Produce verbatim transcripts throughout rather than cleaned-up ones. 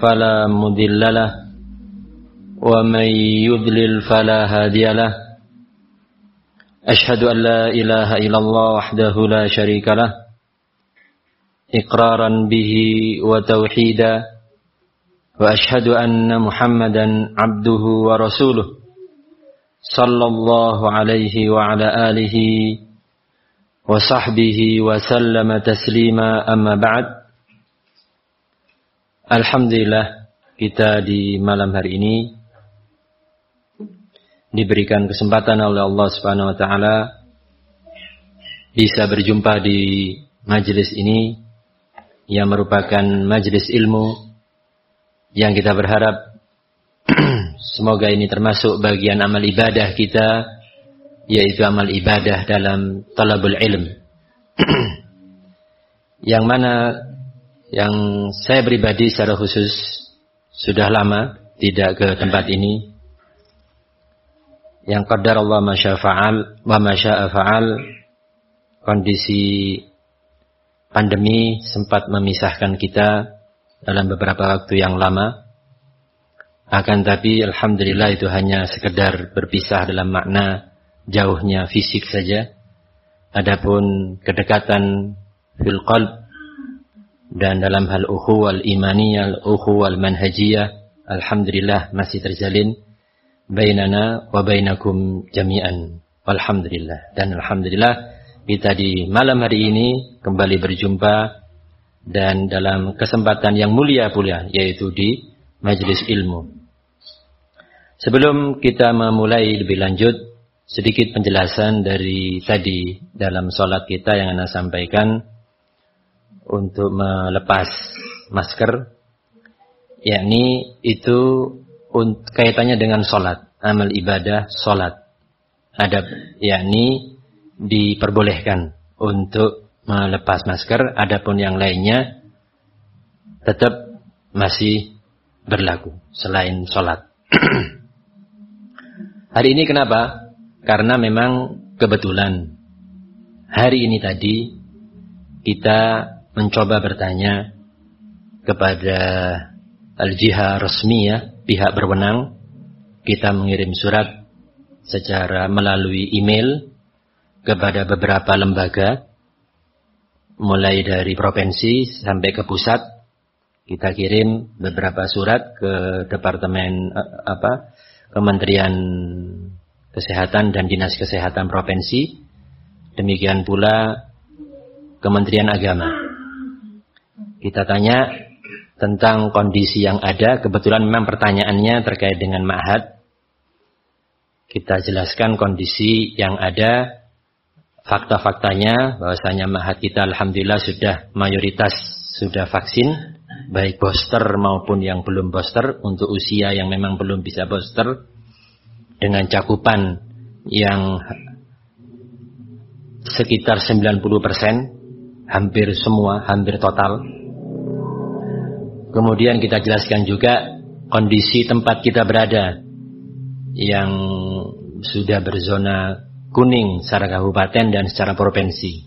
فلا مضل له ومن يضلل فلا هادي له أشهد أن لا إله إلا الله وحده لا شريك له إقرارا به وتوحيدا وأشهد أن محمدا عبده ورسوله صلى الله عليه وعلى آله وصحبه وسلم تسليما أما بعد. Alhamdulillah, kita di malam hari ini diberikan kesempatan oleh Allah Subhanahu wa taala bisa berjumpa di majelis ini yang merupakan majelis ilmu yang kita berharap semoga ini termasuk bagian amal ibadah kita, yaitu amal ibadah dalam talabul ilm. Yang mana yang saya pribadi secara khusus sudah lama tidak ke tempat ini. Yang qadar Allah ma syaa fa'al wa ma syaa fa'al, kondisi pandemi sempat memisahkan kita dalam beberapa waktu yang lama. Akan tapi alhamdulillah itu hanya sekedar berpisah dalam makna jauhnya fisik saja. Adapun kedekatan fil qalb dan dalam hal ukhuwal imaniyah, ukhuwal manhajiyah, alhamdulillah masih terjalin bainana wa bainakum jami'an. Alhamdulillah. Dan alhamdulillah kita di malam hari ini kembali berjumpa dan dalam kesempatan yang mulia pula, yaitu di majelis ilmu. Sebelum kita memulai lebih lanjut, sedikit penjelasan dari tadi dalam sholat kita yang Anda sampaikan untuk melepas masker, yakni itu kaitannya dengan sholat, amal ibadah sholat. Adab, yakni diperbolehkan untuk melepas masker, adapun yang lainnya tetap masih berlaku selain sholat. Hari ini kenapa? Karena memang kebetulan hari ini tadi kita mencoba bertanya kepada al-jihah resmiyah, pihak berwenang. Kita mengirim surat secara melalui email kepada beberapa lembaga, mulai dari provinsi sampai ke pusat. Kita kirim beberapa surat ke departemen apa, Kementerian Kesehatan dan Dinas Kesehatan Provinsi, demikian pula Kementerian Agama. Kita tanya tentang kondisi yang ada. Kebetulan memang pertanyaannya terkait dengan ma'had. Kita jelaskan kondisi yang ada, fakta-faktanya, bahwasanya ma'had kita alhamdulillah sudah mayoritas sudah vaksin, baik booster maupun yang belum booster, untuk usia yang memang belum bisa booster, dengan cakupan yang sekitar sembilan puluh persen, hampir semua, hampir total. Kemudian kita jelaskan juga kondisi tempat kita berada yang sudah berzona kuning secara kabupaten dan secara provinsi.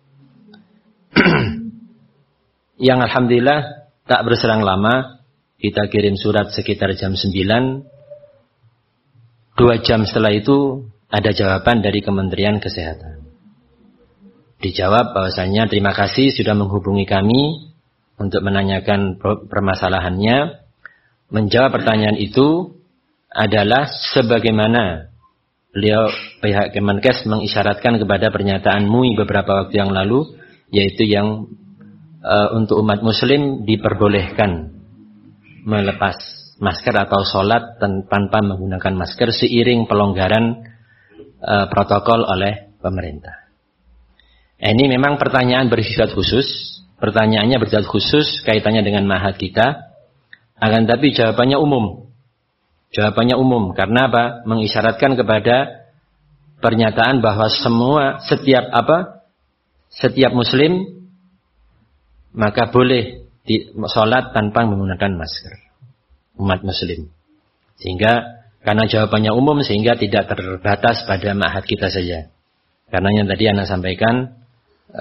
Yang alhamdulillah tak berselang lama, kita kirim surat sekitar jam sembilan. Dua jam setelah itu ada jawaban dari Kementerian Kesehatan. Dijawab bahwasanya terima kasih sudah menghubungi kami untuk menanyakan permasalahannya. Menjawab pertanyaan itu adalah sebagaimana beliau pihak Kemenkes mengisyaratkan kepada pernyataan M U I beberapa waktu yang lalu, yaitu yang uh, untuk umat muslim diperbolehkan melepas masker atau sholat tanpa menggunakan masker seiring pelonggaran uh, protokol oleh pemerintah. Ini memang pertanyaan bersifat khusus. Pertanyaannya bersifat khusus kaitannya dengan ma'had kita. Akan tapi jawabannya umum. Jawabannya umum. Karena apa? Mengisyaratkan kepada pernyataan bahwa semua, setiap apa? Setiap muslim maka boleh di, sholat tanpa menggunakan masker. Umat muslim. Sehingga karena jawabannya umum, sehingga tidak terbatas pada ma'had kita saja. Karena yang tadi Anda sampaikan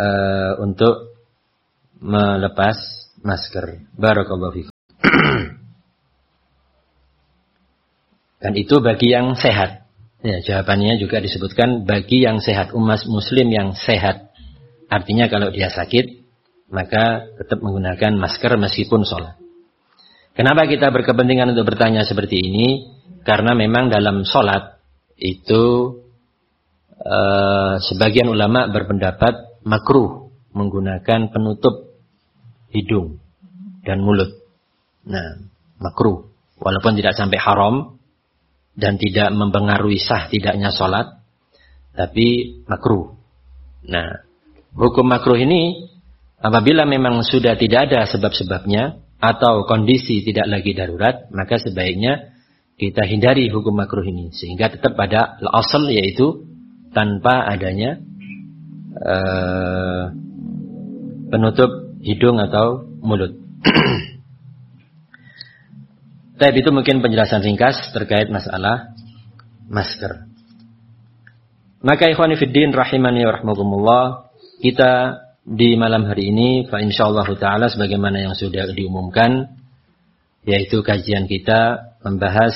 uh, untuk melepas masker. Barakallahu fikum. Dan itu bagi yang sehat. Ya, jawabannya juga disebutkan bagi yang sehat, umat muslim yang sehat. Artinya kalau dia sakit, maka tetap menggunakan masker meskipun sholat. Kenapa kita berkepentingan untuk bertanya seperti ini? Karena memang dalam sholat itu eh, sebagian ulama berpendapat makruh menggunakan penutup hidung dan mulut. Nah, makruh. Walaupun tidak sampai haram dan tidak mempengaruhi sah tidaknya sholat, tapi makruh. Nah, hukum makruh ini apabila memang sudah tidak ada sebab-sebabnya atau kondisi tidak lagi darurat, maka sebaiknya kita hindari hukum makruh ini. Sehingga tetap pada al-asal, yaitu tanpa adanya uh, penutup hidung atau mulut. Tapi itu mungkin penjelasan ringkas terkait masalah masker. Maka ikhwani fiddin rahimani wa rahmatullah, kita di malam hari ini fa insyaallah taala sebagaimana yang sudah diumumkan, yaitu kajian kita membahas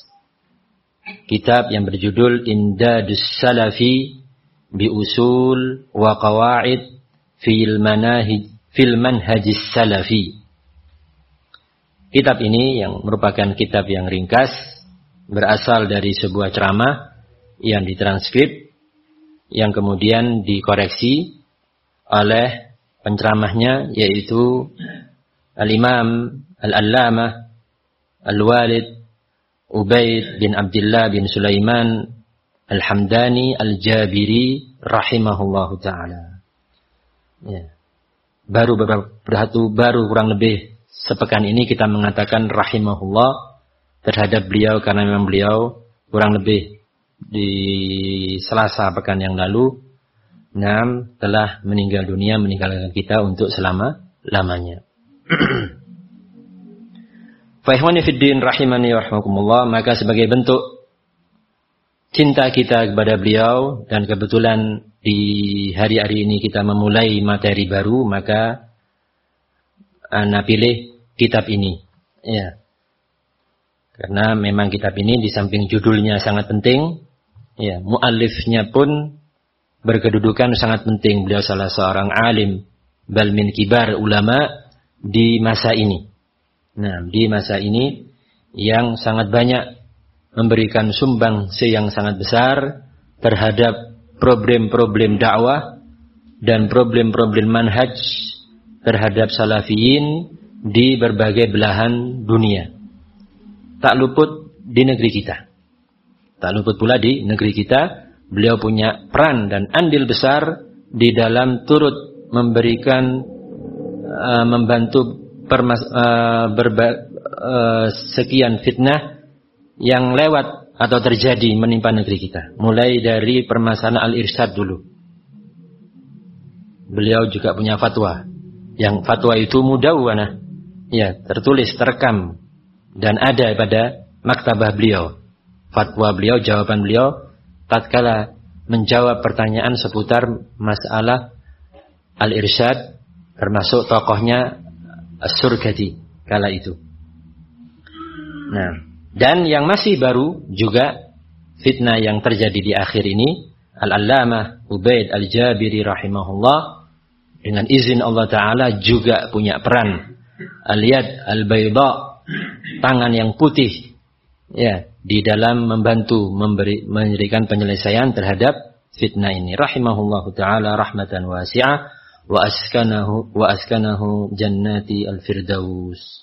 kitab yang berjudul Indadus Salafi bi Usul wa Qawaid fil Manahij fil Manhajis Salafi. Kitab ini yang merupakan kitab yang ringkas, berasal dari sebuah ceramah yang ditranskrip, yang kemudian dikoreksi oleh penceramahnya, yaitu Al-Imam Al-Allamah Al-Walid Ubaid bin Abdullah bin Sulaiman Al-Hamdani Al-Jabiri rahimahullahu ta'ala. Ya. Baru beberapa baru kurang lebih sepekan ini kita mengatakan rahimahullah terhadap beliau, karena memang beliau kurang lebih di Selasa pekan yang lalu Nam telah meninggal dunia, meninggalkan kita untuk selama-lamanya. Fa ikhwani fiddin rahimani wa rahmakumullah, maka sebagai bentuk cinta kita kepada beliau dan kebetulan di hari-hari ini kita memulai materi baru, maka ana pilih kitab ini. Ya. Karena memang kitab ini di samping judulnya sangat penting, ya, muallifnya pun berkedudukan sangat penting. Beliau salah seorang alim, bal min kibar ulama di masa ini. Nah, di masa ini yang sangat banyak memberikan sumbangsi yang sangat besar terhadap problem-problem dakwah dan problem-problem manhaj terhadap salafiyin di berbagai belahan dunia. Tak luput di negeri kita. Tak luput pula di negeri kita. Beliau punya peran dan andil besar di dalam turut memberikan, uh, membantu permas, uh, berba, uh, sekian fitnah yang lewat atau terjadi menimpa negeri kita. Mulai dari permasalahan al-irsyad dulu. Beliau juga punya fatwa. Yang fatwa itu mudawwanah, ya, tertulis, terekam dan ada pada maktabah beliau. Fatwa beliau, jawaban beliau tatkala menjawab pertanyaan seputar masalah al-irsyad, termasuk tokohnya As-Surkati kala itu. Nah, dan yang masih baru juga fitnah yang terjadi di akhir ini, Al-Allamah Ubaid Al-Jabiri rahimahullah dengan izin Allah Ta'ala juga punya peran. Al-Yad Al-Bayda, tangan yang putih, ya, di dalam membantu memberi, memberikan penyelesaian terhadap fitnah ini. Rahimahullahu Ta'ala rahmatan wasi'ah wa askanahu wa askanahu jannati al-firdaus.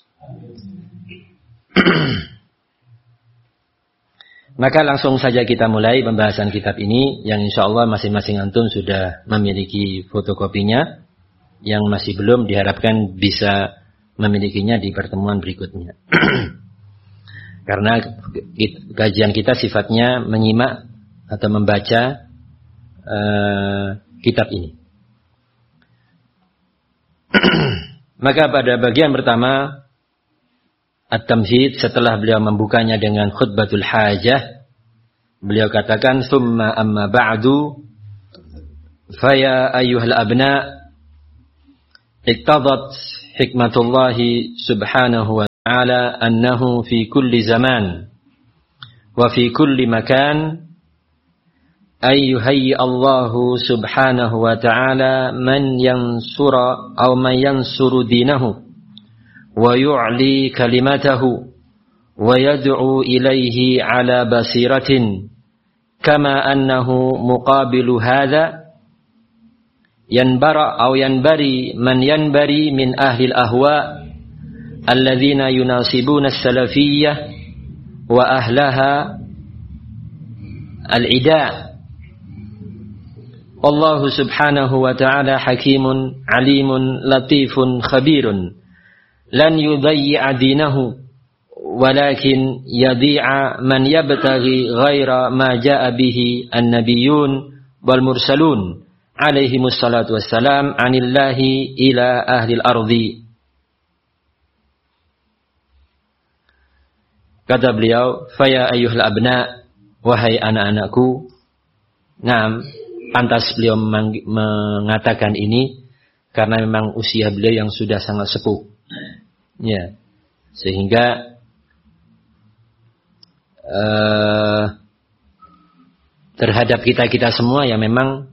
Maka langsung saja kita mulai pembahasan kitab ini yang insyaallah masing-masing antum sudah memiliki fotokopinya. Yang masih belum diharapkan bisa memilikinya di pertemuan berikutnya. Karena kajian kita sifatnya menyimak atau membaca uh, kitab ini. Maka pada bagian pertama At-Tamhid, setelah beliau membukanya dengan khutbatul hajah, beliau katakan thumma amma ba'du faya ayyuhal abna iqtadat hikmatullahi subhanahu wa ta'ala annahu fi kulli zaman wa fi kulli makan ay yuhayyi Allahu subhanahu wa ta'ala man yansura aw man yansuru dinahu wa yu'li kalimatahu wa yad'u ilayhi ala basiratin kama annahu muqabilu hadha yanbara aw yanbari man yanbari min ahli al-ahwa alladhina yunasibuna as-salafiyyah wa ahlaha al-ida. Wallahu subhanahu wa ta'ala hakimun alimun latifun khabirun lan yudayyi'a dinahu walakin yadi'a man yabtaghi ghaira ma ja'a bihi an-nabiyyun wal mursalun alaihimus salatu wassalam anillahi ila ahli al-ardi. Kata beliau, faya ayyuhal abna, wahai anak-anakku. Naam, pantas beliau mengatakan ini karena memang usia beliau yang sudah sangat sepuh. Ya. Sehingga uh, terhadap kita-kita semua ya memang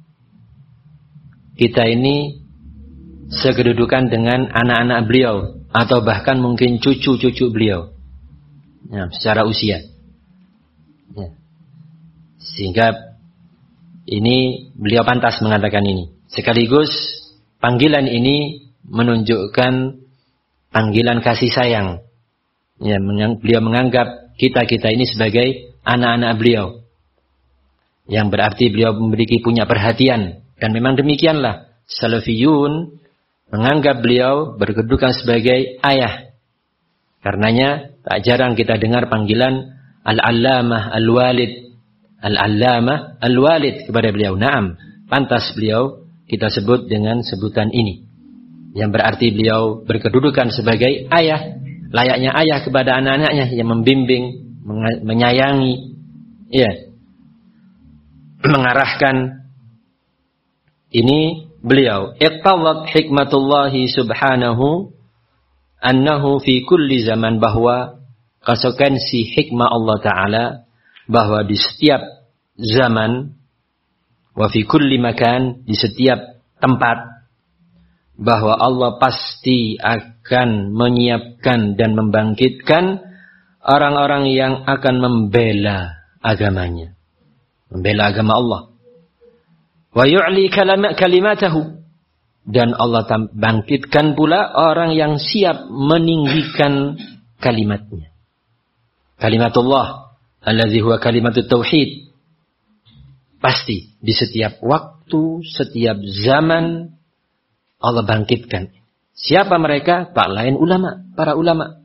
kita ini sekedudukan dengan anak-anak beliau atau bahkan mungkin cucu-cucu beliau. Ya, secara usia. Ya. Sehingga ini beliau pantas mengatakan ini. Sekaligus panggilan ini menunjukkan panggilan kasih sayang. Ya, beliau menganggap kita-kita ini sebagai anak-anak beliau. Yang berarti beliau memiliki punya perhatian. Dan memang demikianlah. Salafiyun menganggap beliau berkedudukan sebagai ayah. Karenanya tak jarang kita dengar panggilan Al-Allamah Al-Walid. Al-Allamah Al-Walid kepada beliau. Naam, pantas beliau kita sebut dengan sebutan ini. Yang berarti beliau berkedudukan sebagai ayah. Layaknya ayah kepada anak-anaknya yang membimbing, menyayangi, ya, mengarahkan. Ini beliau. Iqtadhat hikmatullahi subhanahu annahu fi kulli zaman, bahwa konsekuensi hikmah Allah Ta'ala bahwa di setiap zaman, wa fi kulli makan, di setiap tempat, bahwa Allah pasti akan menyiapkan dan membangkitkan orang-orang yang akan membela agamanya, membela agama Allah. Wa yu'li kalimatahu, dan Allah bangkitkan pula orang yang siap meninggikan kalimatnya. Kalimatullah alladzi huwa kalimatut tauhid. Pasti di setiap waktu, setiap zaman Allah bangkitkan. Siapa mereka? Tak lain ulama, para ulama.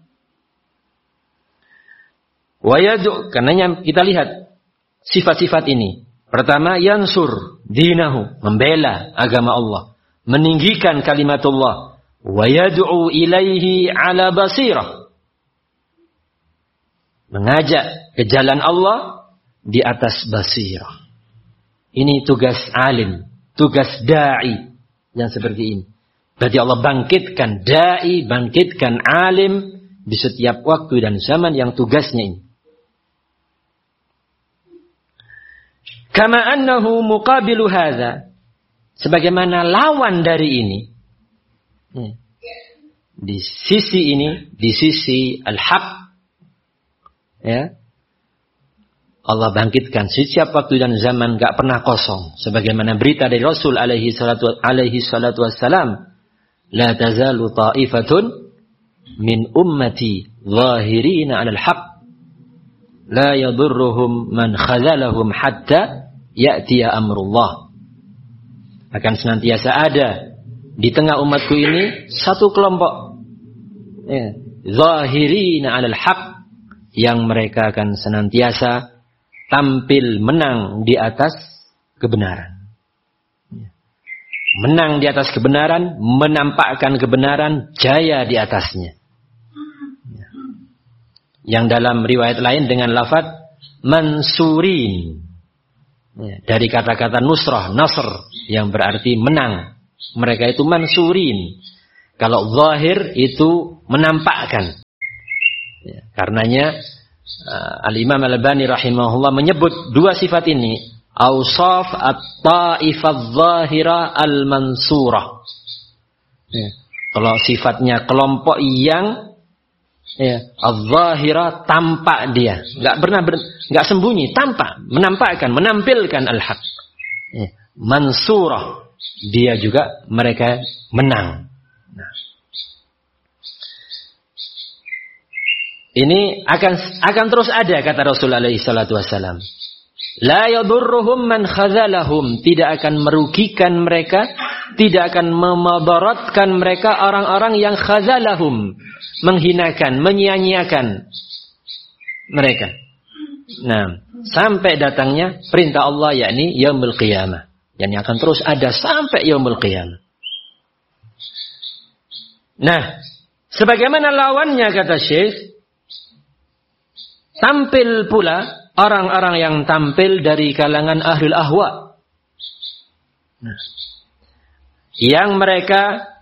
Wa yad'u, karenanya kita lihat sifat-sifat ini. Pertama, yansur dinahu, membela agama Allah, meninggikan kalimatullah. Wa yad'u ilaihi ala basirah, mengajak ke jalan Allah di atas basirah. Ini tugas alim, tugas da'i yang seperti ini. Berarti Allah bangkitkan da'i, bangkitkan alim di setiap waktu dan zaman yang tugasnya ini. Kama annahu muqabilu hadza, sebagaimana lawan dari ini. Di sisi ini, di sisi al-haq, ya, Allah bangkitkan setiap waktu dan zaman, gak pernah kosong. Sebagaimana berita dari Rasul alaihi salatu, alaihi salatu wassalam, la tazalu ta'ifatun min ummati zahirina alal haq, la yadurruhum man khazalahum hatta ya'tiya amrullah. Akan senantiasa ada di tengah umatku ini satu kelompok, ya, zahirina alal haq, yang mereka akan senantiasa tampil menang di atas kebenaran. Menang di atas kebenaran, menampakkan kebenaran, jaya di atasnya. Yang dalam riwayat lain dengan lafaz mansurin. Dari kata-kata nusrah, nasr, yang berarti menang. Mereka itu mansurin. Kalau zahir itu menampakkan. Karenanya Al-Imam Al-Albani rahimahullah menyebut dua sifat ini, awsaf at-ta'ifah zahira al-mansurah. Ya. Kalau sifatnya kelompok yang ya, az-zahira, tampak dia, enggak pernah enggak sembunyi, tampak, menampakkan, menampilkan al-haq. Ya. Mansurah, dia juga mereka menang. Nah. Ini akan akan terus ada, kata Rasulullah alaihi salatu wasallam. La yadurruhum man khazalahum, tidak akan merugikan mereka, tidak akan memadaratkan mereka orang-orang yang khazalahum, menghinakan, menyia-nyiakan mereka. Nah, sampai datangnya perintah Allah, yakni yaumul qiyamah, yang akan terus ada sampai yaumul qiyamah. Nah, sebagaimana lawannya, kata Syekh, tampil pula orang-orang yang tampil dari kalangan ahlul ahwa. Nah, yang mereka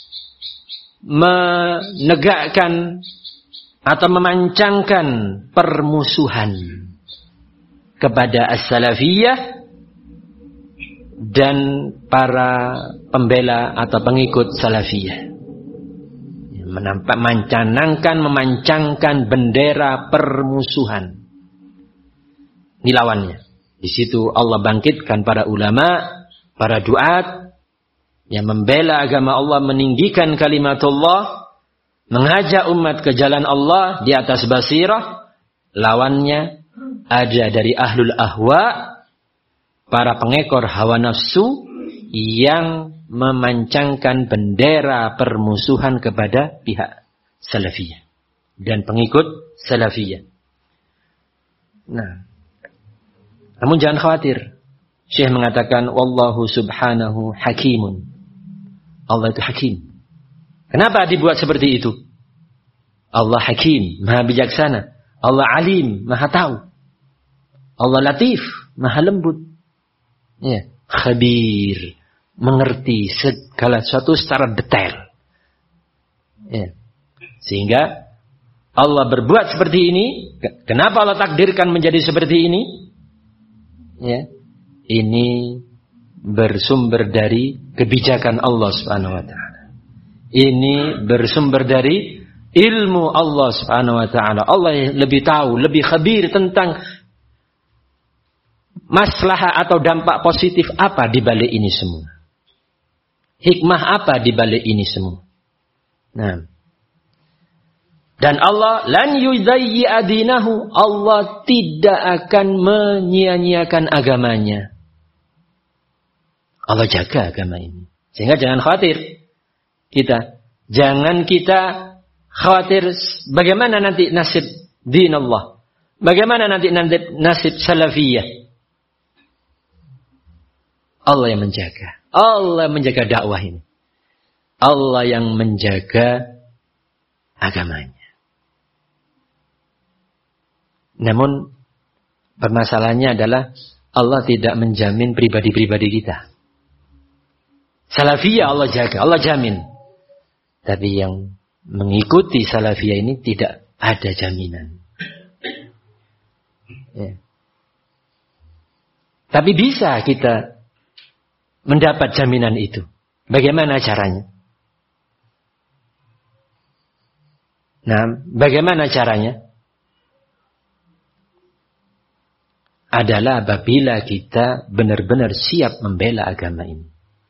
menegakkan atau memancangkan permusuhan kepada as-salafiyah dan para pembela atau pengikut salafiyah. Menampak, mencanangkan, memancangkan bendera permusuhan. Ini lawannya. Di situ Allah bangkitkan para ulama, para duat yang membela agama Allah, meninggikan kalimatullah, mengajak umat ke jalan Allah di atas basirah. Lawannya ada dari ahlul ahwa, para pengekor hawa nafsu yang memancangkan bendera permusuhan kepada pihak salafiyah dan pengikut salafiyah. Nah, namun jangan khawatir. Syekh mengatakan wallahu subhanahu hakimun. Allah itu hakim. Kenapa dibuat seperti itu? Allah hakim, maha bijaksana. Allah alim, maha tahu. Allah latif, maha lembut. Ya, khabir, mengerti segala sesuatu secara detail. Ya. Sehingga Allah berbuat seperti ini. Kenapa Allah takdirkan menjadi seperti ini? Ya. Ini bersumber dari kebijakan Allah Subhanahu wa taala. Ini bersumber dari ilmu Allah Subhanahu wa taala. Allah lebih tahu, lebih khabir tentang maslahah atau dampak positif apa di balik ini semua. Hikmah apa di balik ini semua. Nah. Dan Allah lan yudayyi adinahu, Allah tidak akan menyia-nyiakan agamanya. Allah jaga agama ini. Sehingga jangan khawatir kita. Jangan kita khawatir bagaimana nanti nasib din Allah. Bagaimana nanti nasib salafiyah. Allah yang menjaga. Allah menjaga dakwah ini. Allah yang menjaga agamanya. Namun permasalahannya adalah Allah tidak menjamin pribadi-pribadi kita. Salafiyah Allah jaga, Allah jamin. Tapi yang mengikuti salafiyah ini tidak ada jaminan. Ya. Tapi bisa kita mendapat jaminan itu. Bagaimana caranya? Nah, bagaimana caranya? Adalah apabila kita benar-benar siap membela agama ini.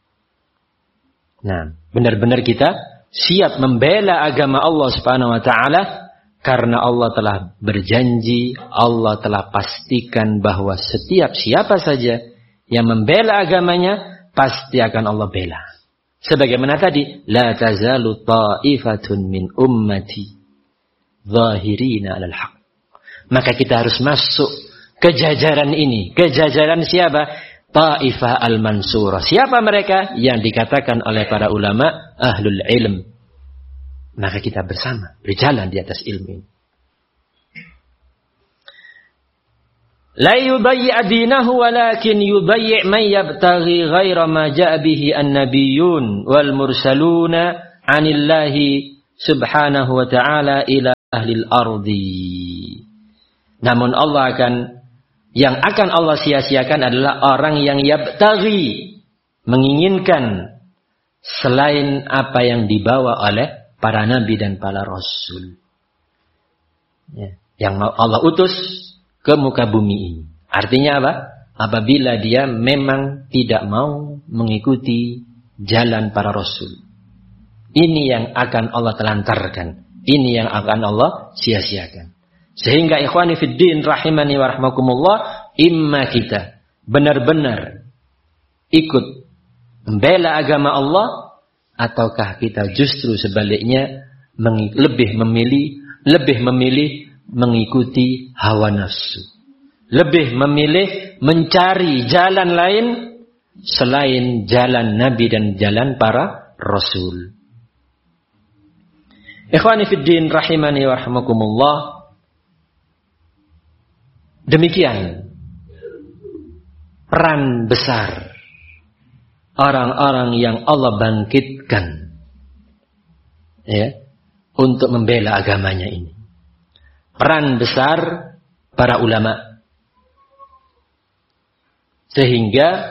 Nah, benar-benar kita siap membela agama Allah Subhanahu wa taala karena Allah telah berjanji, Allah telah pastikan bahwa setiap siapa saja yang membela agamanya pasti akan Allah bela. Sebagaimana tadi, la tazalu ta'ifatun min ummati zahirina 'alal haqq. Maka kita harus masuk ke jajaran ini. Ke jajaran siapa? Ta'ifah al-mansurah. Siapa mereka? Yang dikatakan oleh para ulama ahlul ilm. Maka kita bersama berjalan di atas ilmu ini. La yudayyi adinahu walakin yudayyi man yabtaghi ghaira ma ja'a bihi an-nabiyyun wal mursaluna 'anillahi subhanahu wa ta'ala ila ahlil ardi. Namun Allah akan, yang akan Allah sia-siakan adalah orang yang yabtaghi, menginginkan selain apa yang dibawa oleh para nabi dan para rasul. Ya, yang Allah utus ke muka bumi ini. Artinya apa? Apabila dia memang tidak mau mengikuti jalan para rasul. Ini yang akan Allah telantarkan. Ini yang akan Allah sia-siakan. Sehingga ikhwani fiddin rahimani wa rahmakumullah, imma kita benar-benar ikut membela agama Allah, ataukah kita justru sebaliknya lebih memilih lebih memilih mengikuti hawa nafsu, lebih memilih mencari jalan lain selain jalan Nabi dan jalan para rasul. Ikhwani fiddin rahimani wa rahmakumullah, demikian peran besar orang-orang yang Allah bangkitkan ya untuk membela agamanya ini. Peran besar para ulama. Sehingga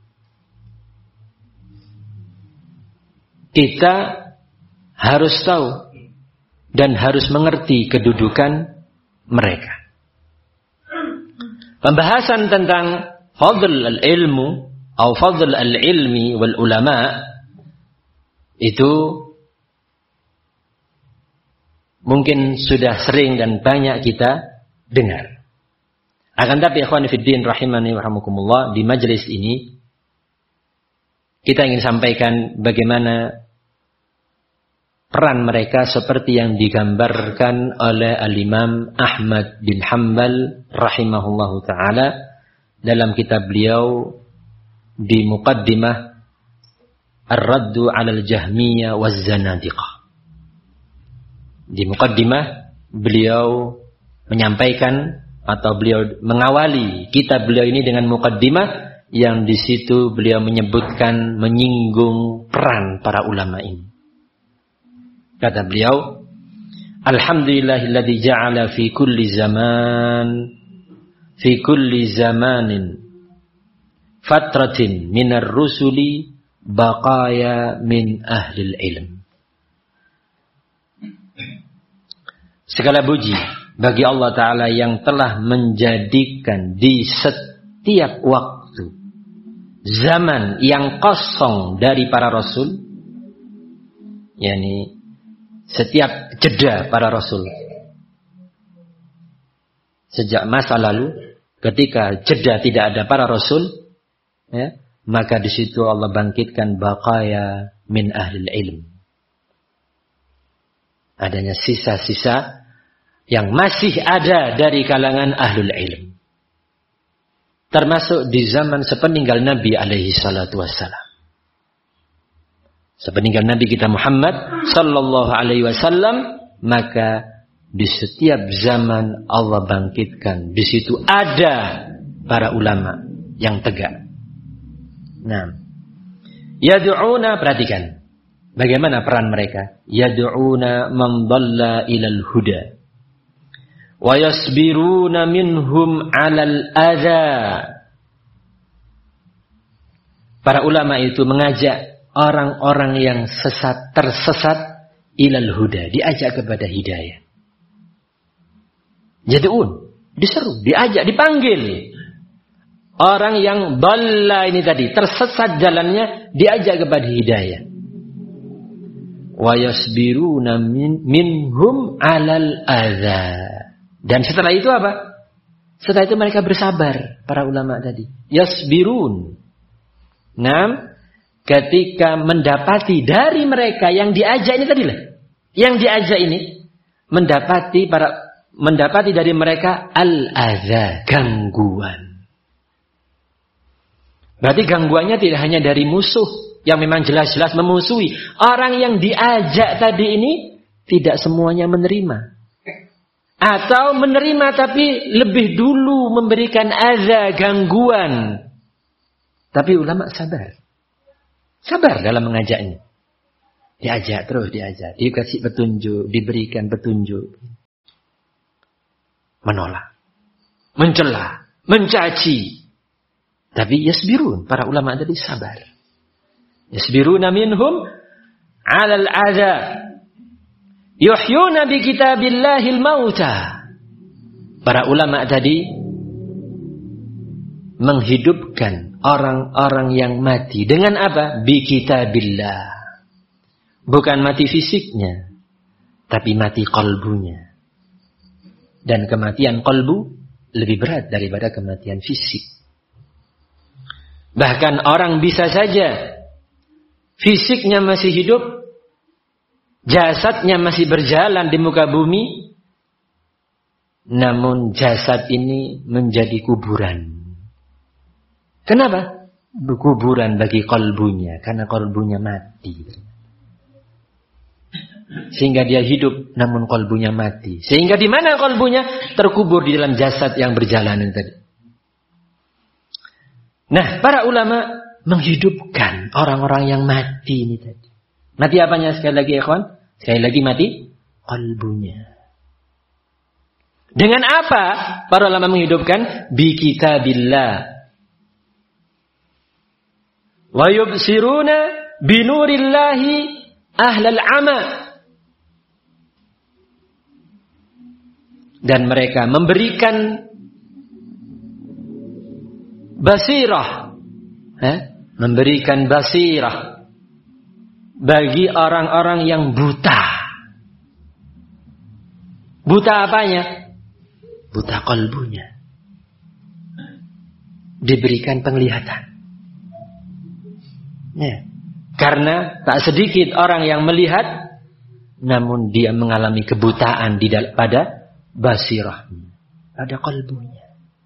kita harus tahu dan harus mengerti kedudukan mereka. Pembahasan tentang fadl al-ilmu atau fadl al-ilmi wal ulama itu mungkin sudah sering dan banyak kita dengar. Akan tapi ikhwan fiddin rahimani wa rahmakumullah, di majelis ini kita ingin sampaikan bagaimana peran mereka seperti yang digambarkan oleh Al-Imam Ahmad bin Hanbal rahimahullahu ta'ala dalam kitab beliau di Muqaddimah Ar-Raddu 'alal Jahmiyah waz Zanadiqah. Di Muqaddimah beliau menyampaikan atau beliau mengawali kitab beliau ini dengan Muqaddimah yang di situ beliau menyebutkan, menyinggung peran para ulama ini. Kata beliau, Alhamdulillahilladzi ja'ala fi kulli zaman fi kulli zamanin fatratin minar rusuli baqaya min ahlil ilm. Segala puji bagi Allah Ta'ala yang telah menjadikan di setiap waktu zaman yang kosong dari para rasul, yakni setiap jeda para rasul. Sejak masa lalu ketika jeda tidak ada para rasul, ya, maka di situ Allah bangkitkan baqaya min ahlil ilm. Adanya sisa-sisa yang masih ada dari kalangan ahlul ilm. Termasuk di zaman sepeninggal Nabi alaihi salatu wassalam. Sepeninggal Nabi kita Muhammad sallallahu alaihi wasallam, maka di setiap zaman Allah bangkitkan. Di situ ada para ulama yang tegak. Nah, yad'una, perhatikan bagaimana peran mereka. Yad'una man dhalla ilal huda wa yasbiruna minhum 'alal adza. Para ulama itu mengajak orang-orang yang sesat, tersesat ilal huda, diajak kepada hidayah. Yad'un, diseru, diajak, dipanggil. Orang yang dhalla ini tadi, tersesat jalannya, diajak kepada hidayah. Wa yasbiruna min, minhum 'alal adza. Dan setelah itu apa? Setelah itu mereka bersabar, para ulama tadi. Yasbirun. Nah, ketika mendapati dari mereka yang diajak ini tadi lah, yang diajak ini mendapati para mendapati dari mereka al-adza, gangguan. Berarti gangguannya tidak hanya dari musuh yang memang jelas-jelas memusuhi. Orang yang diajak tadi ini tidak semuanya menerima. Atau menerima tapi lebih dulu memberikan adza, gangguan. Tapi ulama sabar. Sabar dalam mengajaknya. Diajak terus, diajak. Dikasih petunjuk, diberikan petunjuk. Menolak. mencela, mencaci. Tapi yasbirun, para ulama tadi sabar. Yasbiruna minhum 'alal 'adzab. Yuhyuna bi kitabillahil mauta. Para ulama tadi menghidupkan orang-orang yang mati dengan apa? Bi kitabillah. Bukan mati fisiknya, tapi mati qalbunya. Dan kematian qalbu lebih berat daripada kematian fisik. Bahkan orang bisa saja fisiknya masih hidup, jasadnya masih berjalan di muka bumi, namun jasad ini menjadi kuburan. Kenapa? Kuburan bagi qalbunya, karena qalbunya mati. Sehingga dia hidup, namun qalbunya mati. Sehingga di mana qalbunya? Terkubur di dalam jasad yang berjalan tadi. Nah, para ulama menghidupkan orang-orang yang mati ini tadi. Mati apanya sekali lagi, ikhwan? Sekali lagi mati qalbunya. Dengan apa para ulama menghidupkan? Bi kitabillah. Wa yubsiruna bi nurillahi ahlal ama. Dan mereka memberikan basirah, eh? memberikan basirah bagi orang-orang yang buta. Buta apanya? Buta qalbunya. Diberikan penglihatan. Ya. Karena tak sedikit orang yang melihat, namun dia mengalami kebutaan di dalam pada basirahnya, pada qalbunya.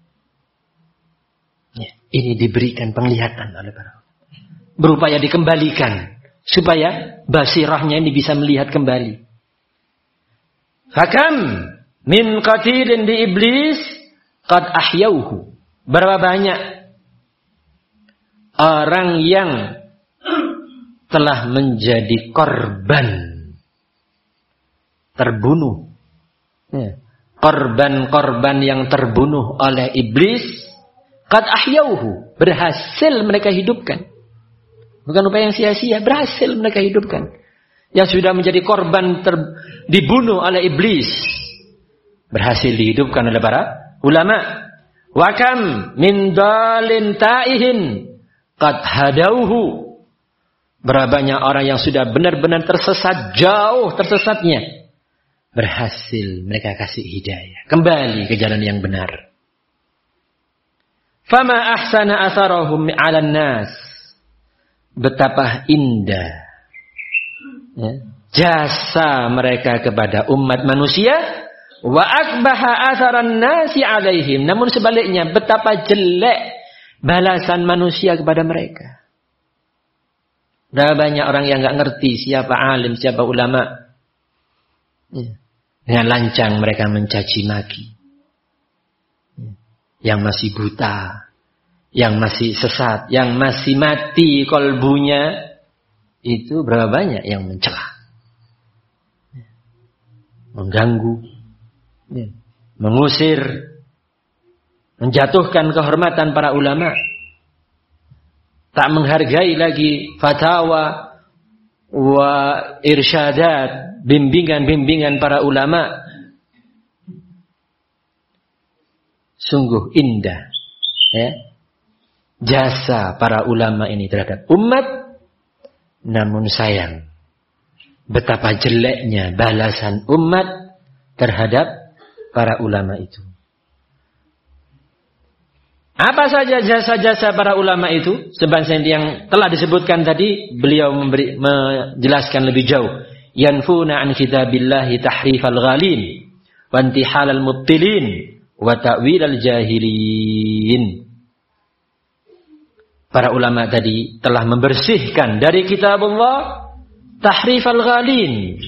Ya, ini diberikan penglihatan oleh para ulama. Berupaya dikembalikan supaya basirahnya ini bisa melihat kembali. Fakam min qatilin di iblis qad ahyauhu. Berapa banyak orang yang telah menjadi korban terbunuh. Ya. Korban-korban yang terbunuh oleh iblis qad ahyauhu, berhasil mereka hidupkan. Bukan upaya yang sia-sia, berhasil mereka hidupkan. Yang sudah menjadi korban ter, dibunuh oleh iblis, berhasil dihidupkan oleh para ulama. Wa kam min dalin ta'ihin qad hadauhu. Berapa banyak orang yang sudah benar-benar tersesat, jauh tersesatnya, berhasil mereka kasih hidayah, kembali ke jalan yang benar. Fama ahsana atharahum 'alan nas. Betapa indah ya, jasa mereka kepada umat manusia. Wa akbaha atharan nasi 'alaihim. Namun sebaliknya, betapa jelek balasan manusia kepada mereka. Dah banyak orang yang enggak ngerti siapa alim, siapa ulama. Ya. Dengan lancang mereka mencaci maki. Yang masih buta, yang masih sesat, yang masih mati kolbunya, itu berapa banyak yang mencela, mengganggu, mengusir, menjatuhkan kehormatan para ulama, tak menghargai lagi fatwa wa irsyadat, bimbingan-bimbingan para ulama. Sungguh indah ya, jasa para ulama ini terhadap umat. Namun sayang, betapa jeleknya balasan umat terhadap para ulama itu. Apa saja jasa-jasa para ulama itu? Sebagian yang telah disebutkan tadi, beliau memberi, menjelaskan lebih jauh. Yanfuna an kitabillahi tahrifal ghalin wa intihalal mubtilin wa ta'wil al-jahilin. Para ulama tadi telah membersihkan dari kitabullah tahrif al-ghalin,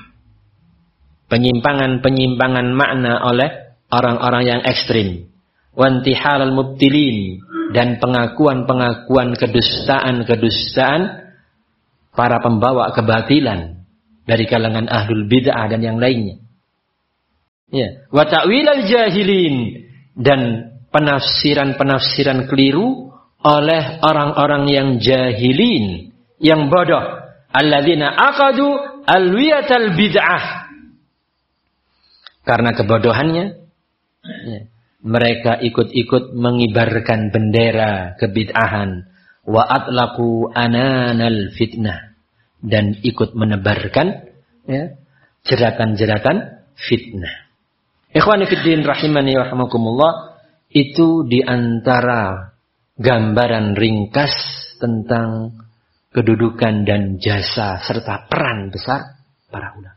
penyimpangan-penyimpangan makna oleh orang-orang yang ekstrim, wa intihal al-mubtilin, dan pengakuan-pengakuan kedustaan-kedustaan para pembawa kebatilan dari kalangan ahlul bid'ah dan yang lainnya. Ya, wa ta'wil al-jahilin, dan penafsiran-penafsiran keliru oleh orang-orang yang jahilin, yang bodoh. Alladzina aqadu alwiyatal bid'ah. Karena kebodohannya, ya, mereka ikut-ikut mengibarkan bendera kebid'ahan. Wa atlaqu ananal fitnah. Dan ikut menebarkan, ya, jeratan-jeratan fitnah. Ikhwani fiddin rahimani wa rahimakumullah, itu diantara gambaran ringkas tentang kedudukan dan jasa serta peran besar para ulama.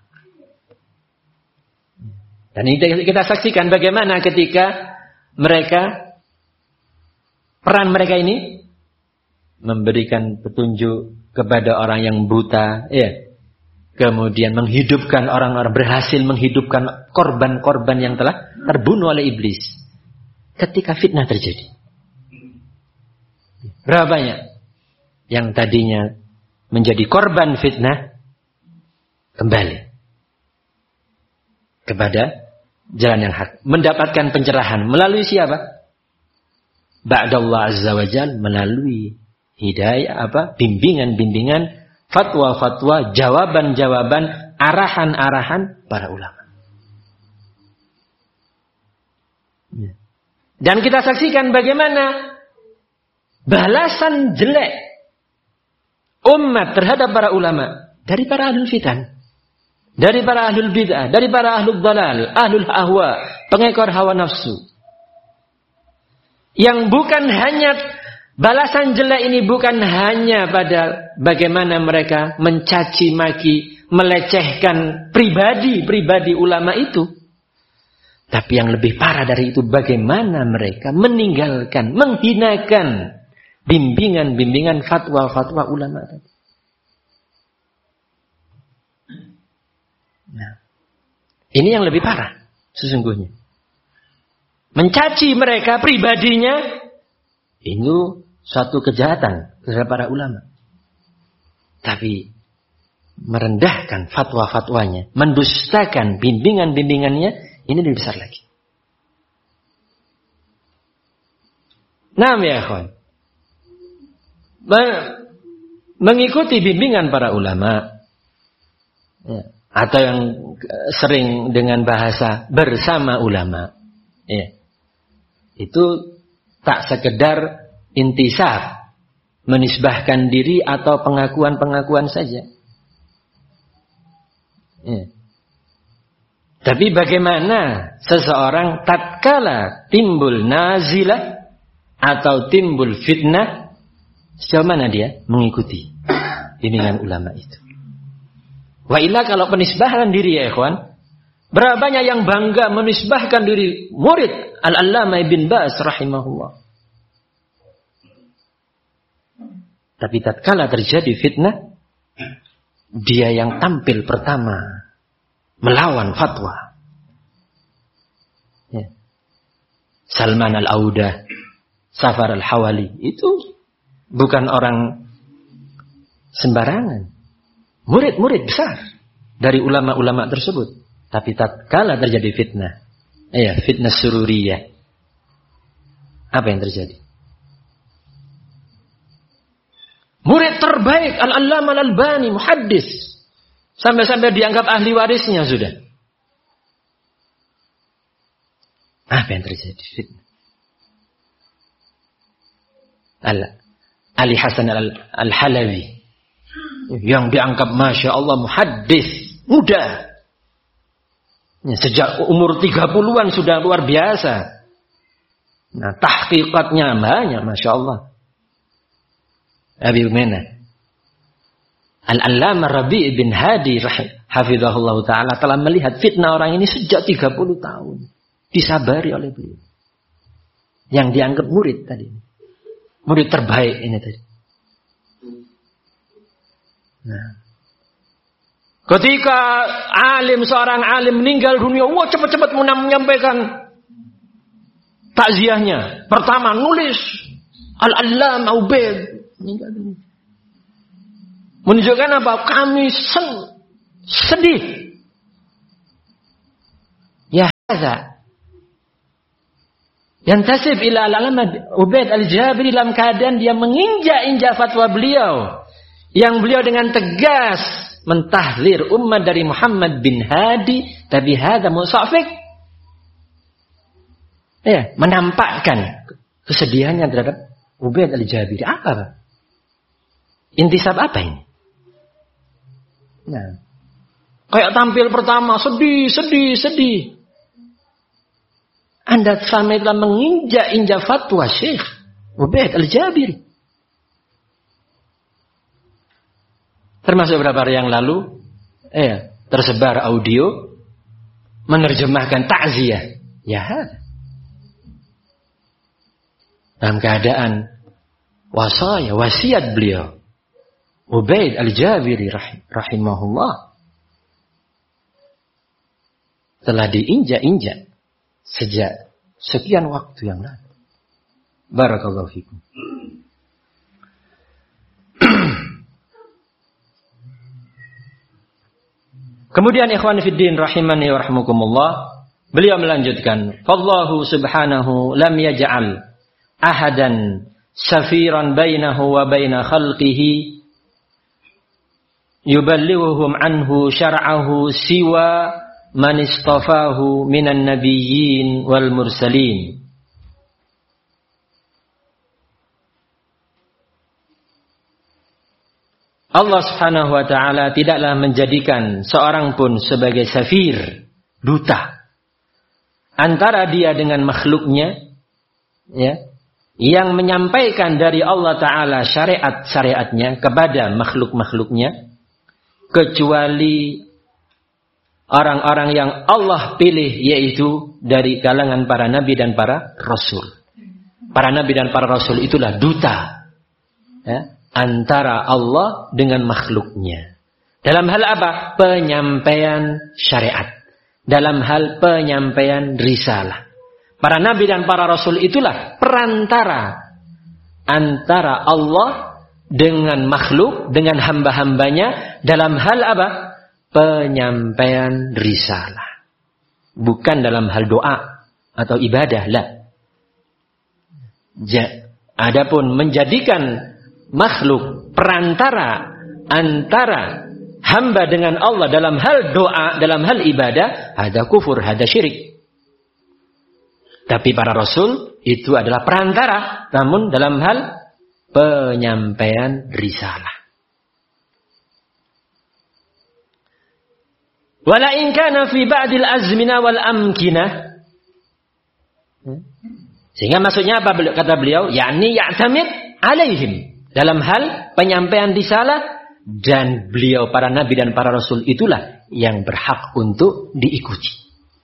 Dan ini kita saksikan bagaimana ketika mereka, peran mereka ini memberikan petunjuk kepada orang yang buta, ya. Kemudian menghidupkan orang-orang, berhasil menghidupkan korban-korban yang telah terbunuh oleh iblis ketika fitnah terjadi. Berapa banyak yang tadinya menjadi korban fitnah kembali kepada jalan yang hak, mendapatkan pencerahan melalui siapa? Ba'dallah azza wa jalla, melalui hidayah, apa? bimbingan-bimbingan, fatwa-fatwa, jawaban-jawaban, arahan-arahan para ulama. Dan kita saksikan bagaimana balasan jelek umat terhadap para ulama dari para ahlul fitan, dari para ahlul bid'ah, dari para ahlul dalal, ahlul ahwa, pengekor hawa nafsu. Yang bukan hanya balasan jelek ini bukan hanya pada bagaimana mereka mencaci maki, melecehkan pribadi-pribadi ulama itu. Tapi yang lebih parah dari itu, bagaimana mereka meninggalkan, menghinakan bimbingan-bimbingan fatwa-fatwa ulama tadi. Nah, ini yang lebih parah sesungguhnya. Mencaci mereka pribadinya, itu suatu kejahatan terhadap para ulama. Tapi merendahkan fatwa-fatwanya, mendustakan bimbingan-bimbingannya, ini lebih besar lagi. Nah, ya kawan, mengikuti bimbingan para ulama, ya, atau yang sering dengan bahasa bersama ulama, ya, itu tak sekedar intisab, menisbahkan diri atau pengakuan-pengakuan saja. Ya. Tapi bagaimana seseorang tatkala timbul nazilah atau timbul fitnah, sejauh mana dia mengikuti bimbingan ulama itu. Wa illa kalau penisbahan diri ya ikhwan, berapa banyak yang bangga menisbahkan diri murid Al-Allamah Ibn Baz rahimahullah. Tapi tatkala terjadi fitnah, dia yang tampil pertama melawan fatwa. Ya. Salman Al-Audah, Safar Al-Hawali, itu bukan orang sembarangan. Murid-murid besar dari ulama-ulama tersebut. Tapi tatkala terjadi fitnah, ya, fitnah sururiyah, apa yang terjadi? Murid terbaik Al-Allamah Al-Albani, muhaddis, sampai-sampai dianggap ahli warisnya sudah. Apa yang terjadi? Fitnah. Al- Ali Hasan Al-Halawi, yang dianggap Masya Allah muhaddis, muda. Ya, sejak umur tiga puluhan sudah luar biasa. Nah, tahqiqatnya banyak, Masya Allah. Abi Umena Al-Allamah Rabi' bin Hadi hafizahullah ta'ala telah melihat fitnah orang ini sejak tiga puluh tahun. Disabari oleh beliau. Yang dianggap murid tadi. Murid terbaik ini tadi. Nah, ketika alim, seorang alim meninggal dunia, wah cepat-cepat menyampaikan takziahnya. Pertama nulis Al-Allamah Ubaid meninggal dunia. Menunjukkan apa? Kami sen, sedih. Ya, hadza. Yantasib ila al-alama Ubaid al-Jabiri dalam keadaan dia menginjak-injak fatwa beliau. Yang beliau dengan tegas mentahlir umat dari Muhammad bin Hadi. Tapi hadha musafik. Ya, menampakkan kesedihannya terhadap Ubaid al-Jabiri. Apa, Pak? Intisab apa ini? Nah, kayak tampil pertama sedih, sedih, sedih. Anda sampai telah menginjak-injak fatwa Syekh Ubaid al-Jabiri. Termasuk beberapa hari yang lalu, eh, tersebar audio menerjemahkan takziah. Ya, dalam keadaan wasaya, wasiat beliau Ubaid al-Jabiri rahimahullah telah diinjak-injak sejak sekian waktu yang lalu. Barakallahu fikum. Kemudian ikhwan fiddin rahimani wa rahmukumullah, beliau melanjutkan, "Fallahu subhanahu lam yaj'al ahadan safiran bainahu wa baina khalqihi yuballighuhum anhu syar'ahu siwa man istafahu minan nabiyyin wal mursalin." Allah Subhanahu wa taala tidaklah menjadikan seorang pun sebagai safir, duta antara dia dengan makhluknya, ya, yang menyampaikan dari Allah taala syariat-syariatnya kepada makhluk-makhluknya, kecuali orang-orang yang Allah pilih, yaitu dari kalangan para nabi dan para rasul. Para nabi dan para rasul itulah duta, ya, antara Allah dengan makhluknya. Dalam hal apa? Penyampaian syariat. Dalam hal penyampaian risalah. Para nabi dan para rasul itulah perantara antara Allah dengan makhluk, dengan hamba-hambanya, dalam hal apa? Penyampaian risalah. Bukan dalam hal doa atau ibadah, lah. Ja, adapun menjadikan makhluk perantara antara hamba dengan Allah dalam hal doa, dalam hal ibadah, ada kufur, ada syirik. Tapi para rasul itu adalah perantara, namun dalam hal penyampaian risalah. Wala in kana fi ba'dil azmina wal amkinah. Sehingga maksudnya apa kata beliau? Yani ya'tamid alaihim. Dalam hal penyampaian risalah, dan beliau para nabi dan para rasul itulah yang berhak untuk diikuti.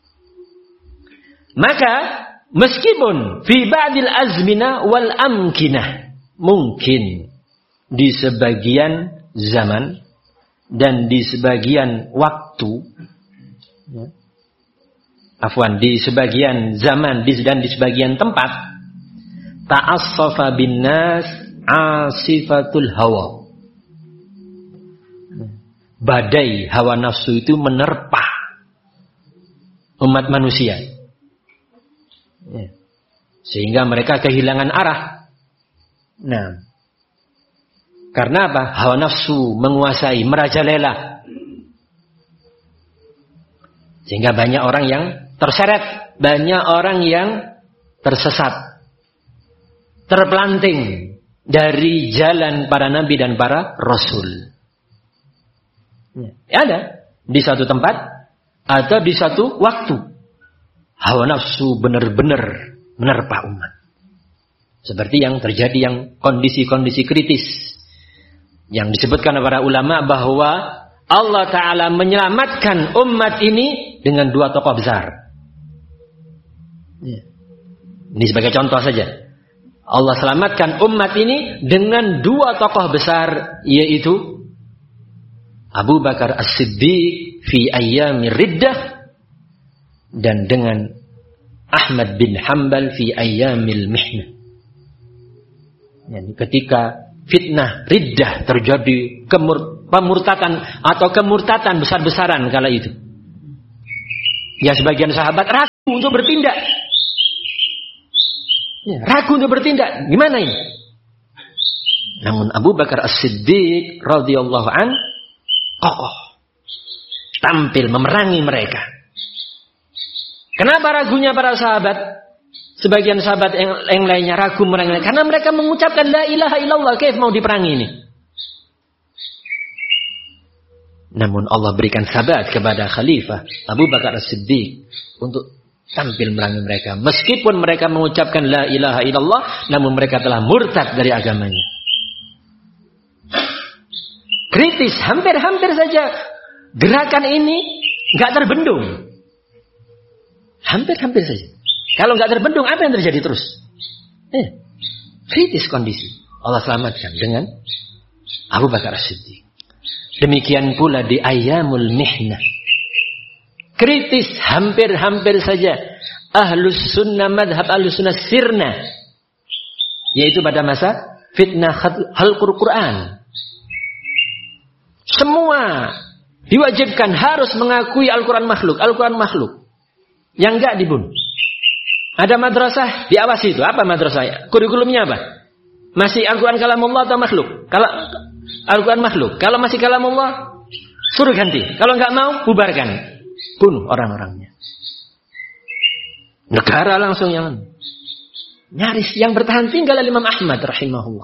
Maka meskipun fi ba'dil azmina wal amkinah, mungkin di sebagian zaman dan di sebagian waktu, ya, afwan, di sebagian zaman dan di sebagian tempat, ta'assafa bin nas asifatul hawa. Badai hawa nafsu itu menerpa umat manusia, ya, sehingga mereka kehilangan arah. Nah, karena apa? Hawa nafsu menguasai, merajalela, sehingga banyak orang yang terseret, banyak orang yang tersesat, terpelanting dari jalan para nabi dan para rasul. Ya, ada di satu tempat atau di satu waktu hawa nafsu benar-benar menerpa umat. Seperti yang terjadi yang kondisi-kondisi kritis yang disebutkan oleh para ulama bahwa Allah Ta'ala menyelamatkan umat ini dengan dua tokoh besar. Ini sebagai contoh saja. Allah selamatkan umat ini dengan dua tokoh besar, yaitu Abu Bakar As-Siddiq fi ayyamir riddah, dan dengan Ahmad bin Hanbal fi ayyamil mihnah. Yani ketika fitnah riddah terjadi, kemur, pemurtatan atau kemurtatan besar-besaran kala itu, ya sebagian sahabat ragu untuk bertindak. Ya, ragu untuk bertindak. Gimana ini? Namun Abu Bakar As-Siddiq radhiyallahu an kokoh, tampil memerangi mereka. Kenapa ragunya para sahabat? Sebagian sahabat yang, yang lainnya ragu memerangi, karena mereka mengucapkan la ilaha illallah. Kaif mau diperangi ini? Namun Allah berikan sabat kepada Khalifah Abu Bakar As-Siddiq untuk tampil merangi mereka. Meskipun mereka mengucapkan la ilaha illallah, namun mereka telah murtad dari agamanya. Kritis, hampir-hampir saja gerakan ini nggak terbendung. Hampir-hampir saja. Kalau nggak terbendung, apa yang terjadi terus? Eh, kritis kondisi. Allah selamatkan dengan Abu Bakar As-Siddiq. Demikian pula di Ayyamul Mihnah. Kritis, hampir-hampir saja Ahlus Sunnah, madhab Ahlus Sunnah sirna, yaitu pada masa fitnah khalqul Quran. Semua diwajibkan harus mengakui Al-Quran makhluk, Al-Quran makhluk. Yang enggak dibunuh. Ada madrasah, diawasi itu. Apa madrasah? Kurikulumnya apa? Masih Al-Quran kalamullah atau makhluk? Kalau Al-Quran makhluk, kalau masih kalamullah, suruh ganti. Kalau enggak mau, bubarkan. Bunuh orang-orangnya. Negara langsung yang nyaris yang bertahan tinggal Imam Ahmad rahimahullah.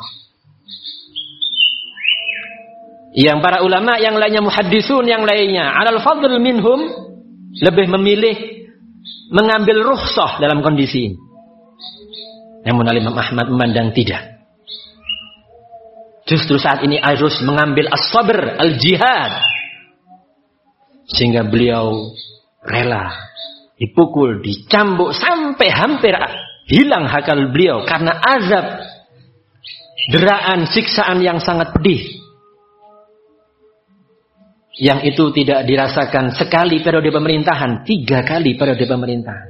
Yang para ulama yang lainnya muhaddisun yang lainnya alal fadl minhum lebih memilih mengambil rukhsah dalam kondisi ini. Namun Imam Ahmad memandang tidak. Justru saat ini harus mengambil as-sabr, al-jihad. Sehingga beliau rela dipukul, dicambuk sampai hampir hilang akal beliau karena azab, deraan, siksaan yang sangat pedih. Yang itu tidak dirasakan sekali periode pemerintahan, tiga kali periode pemerintahan.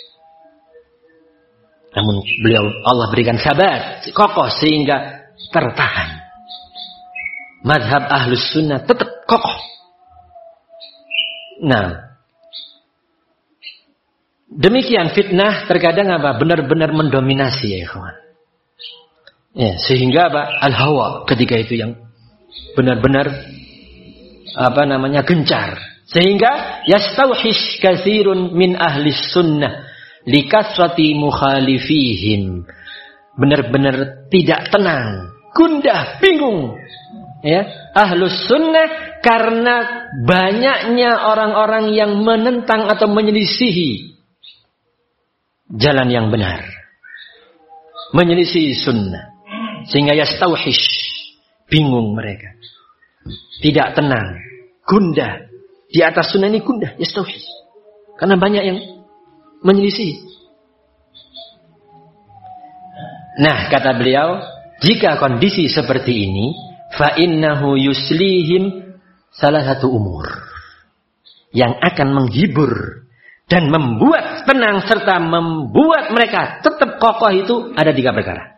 Namun beliau Allah berikan sabat, kokoh sehingga tertahan. Madhab Ahlus Sunnah tetap kokoh. Nah, demikian fitnah terkadang apa? Benar-benar mendominasi ya ikhwan. Ya, sehingga apa? Al-hawa ketika itu yang benar-benar apa namanya gencar. Sehingga yastauhish katsirun min ahli sunnah likasrati mukhalifihim. Benar-benar tidak tenang, gundah, bingung. Ya, Ahlus Sunnah karena banyaknya orang-orang yang menentang atau menyelisihi jalan yang benar, menyelisihi sunnah, sehingga yastauhish, bingung mereka, tidak tenang, gundah di atas sunnah ini, gundah, yastauhish, karena banyak yang menyelisihi. Nah, kata beliau, jika kondisi seperti ini, fa innahu yuslihim salah satu umur yang akan menghibur dan membuat tenang serta membuat mereka tetap kokoh itu ada tiga perkara.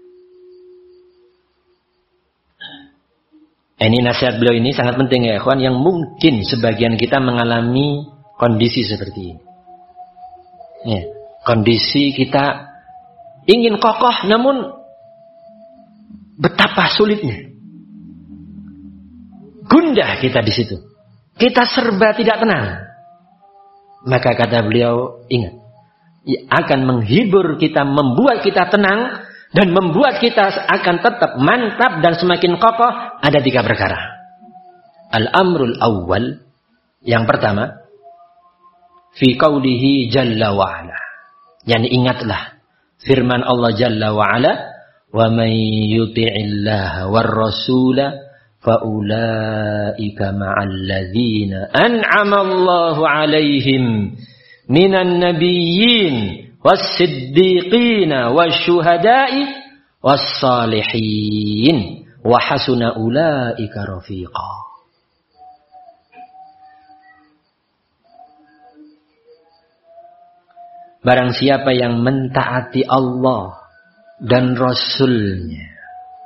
Ini nasihat beliau ini sangat penting ya ikhwan, yang mungkin sebagian kita mengalami kondisi seperti ini. Ya, kondisi kita ingin kokoh namun betapa sulitnya. Gundah kita di situ. Kita serba tidak tenang. Maka kata beliau, ingat, akan menghibur kita, membuat kita tenang dan membuat kita akan tetap mantap dan semakin kokoh ada tiga perkara. Al-amrul awwal, yang pertama, fi qaulihi jalla wa ala. Yani ingatlah firman Allah jalla wa ala, wa man yuti'illaha war rasula faulaika ma'al ladzina an'ama Allahu 'alaihim minan nabiyyin was-siddiqin wasyuhada'i was-salihin wa hasuna ulaika rafiqa. Barang siapa yang mentaati Allah dan Rasulnya,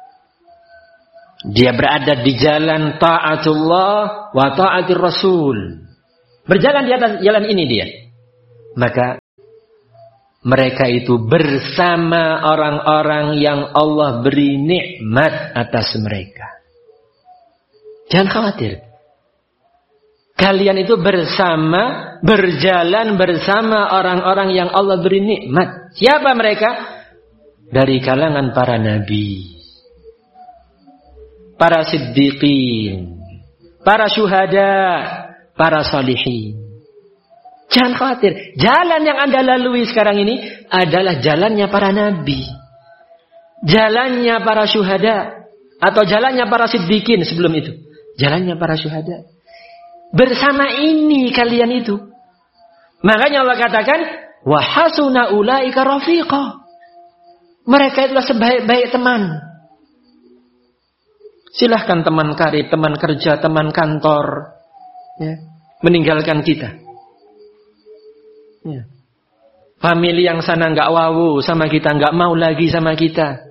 dia berada di jalan ta'atullah wa ta'atir Rasul. Berjalan di atas jalan ini dia. Maka mereka itu bersama orang-orang yang Allah beri nikmat atas mereka. Jangan khawatir. Kalian itu bersama, berjalan bersama orang-orang yang Allah beri nikmat. Siapa mereka? Dari kalangan para nabi, para siddiqin, para syuhada, para salihin. Jangan khawatir. Jalan yang Anda lalui sekarang ini adalah jalannya para nabi, jalannya para syuhada, atau jalannya para siddiqin sebelum itu. Jalannya para syuhada. Bersama ini kalian itu. Makanya Allah katakan, wa hasuna ulaika rafiqa. Mereka itulah sebaik-baik teman. Silahkan teman karib, teman kerja, teman kantor, ya, meninggalkan kita. Ya. Famili yang sana nggak wawu sama kita, nggak mau lagi sama kita.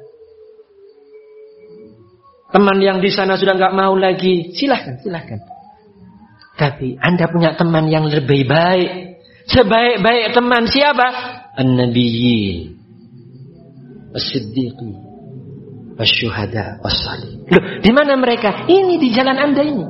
Teman yang di sana sudah nggak mau lagi. Silahkan, silahkan. Tapi Anda punya teman yang lebih baik. Sebaik-baik teman siapa? An-nabiyyin, as-siddiqin, as-syuhada, as-salihin. Loh, di mana mereka? Ini di jalan Anda ini.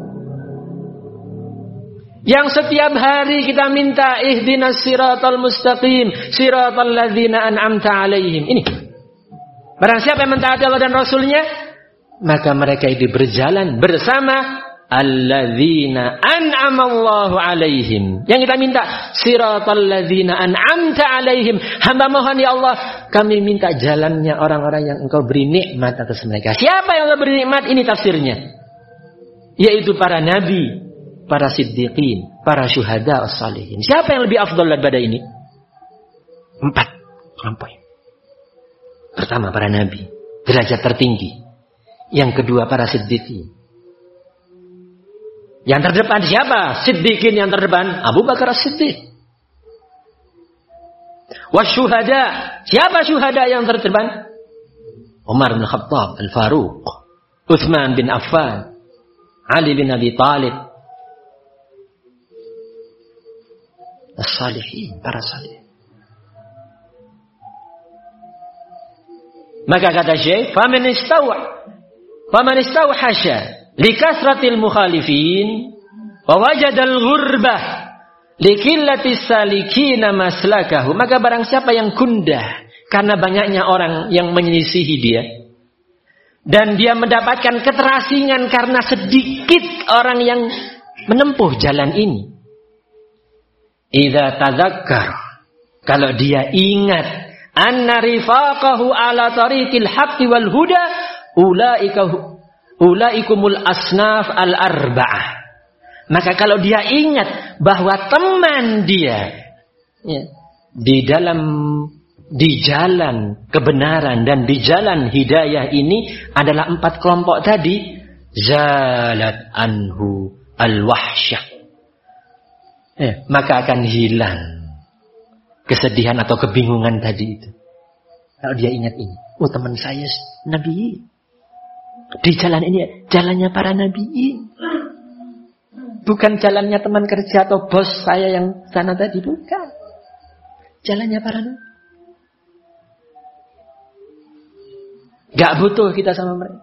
Yang setiap hari kita minta ihdinas siratal mustaqim, siratal ladzina an'amta alaihim. Ini. Barang siapa yang mentaati Allah dan Rasulnya, maka mereka itu berjalan bersama alladzina an'amallahu alaihim. Yang kita minta siratal ladzina an'amta alaihim. Hamba mohon ya Allah, kami minta jalannya orang-orang yang Engkau beri nikmat atas mereka. Siapa yang Allah beri nikmat? Ini tafsirnya. Yaitu para nabi, para siddiqin, para syuhada as-salihin. Siapa yang lebih afdal daripada ini? Empat kelompok. Pertama para nabi, derajat tertinggi. Yang kedua para siddiqin. Yang terdepan siapa? Siddiqin yang terdepan Abu Bakar As-Siddiq. Wasyuhada, siapa syuhada yang terdepan? Umar bin Khattab Al-Faruq, Utsman bin Affan, Ali bin Abi Thalib. As-salihin, para salih. Maka kata Syekh, faman istawa faman istawhasha likasratil mukhalifin wa wajadal ghurbah likillatis salikina maslakahu. Maka barang siapa yang gundah karena banyaknya orang yang menyelisihi dia, dan dia mendapatkan keterasingan karena sedikit orang yang menempuh jalan ini, idza tadzakkar, kalau dia ingat anna rifaqahu ala tariqil haqqi wal huda ulaika ulaikumul asnaf al-arba'ah. Maka kalau dia ingat bahwa teman dia ya, di dalam di jalan kebenaran dan di jalan hidayah ini adalah empat kelompok tadi, zalat anhu al-wahsyah. Ya, maka akan hilang kesedihan atau kebingungan tadi itu. Kalau dia ingat ini, oh teman saya Nabi. Di jalan ini jalannya para nabiin. Bukan jalannya teman kerja atau bos saya yang sana tadi, bukan. Jalannya para nabi. Gak butuh kita sama mereka.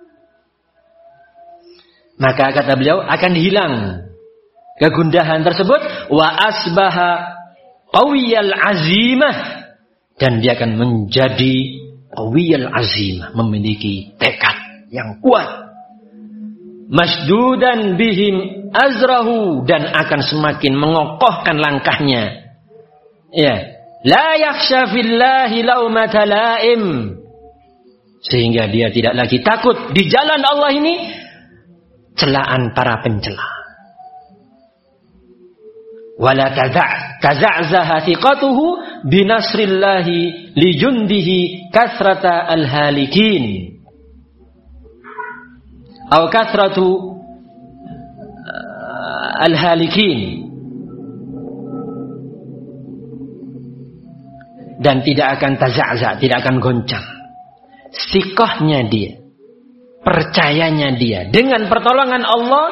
Maka kata beliau akan hilang kegundahan tersebut, wa asbaha qawiyal azimah, dan dia akan menjadi qawiyal azimah, memiliki tekad yang kuat, masdudan bihim azrahu, dan akan semakin mengokohkan langkahnya. Ya, la yakhsha fillahi laumata laim, sehingga dia tidak lagi takut di jalan Allah ini celaan para pencela. Wala taza'zaha thiqatuhu binasrillahi lijundihi kasrata al-halikin. Atau kasratu al-halikin. Dan tidak akan taza'za, tidak akan goncang. Siqahnya dia, percayanya dia dengan pertolongan Allah